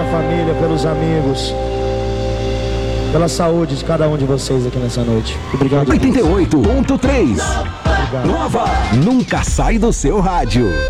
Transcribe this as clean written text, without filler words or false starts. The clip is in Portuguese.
pela família, pelos amigos, pela saúde de cada um de vocês aqui nessa noite. Obrigado. 88.3 Obrigado. Nova nunca sai do seu rádio.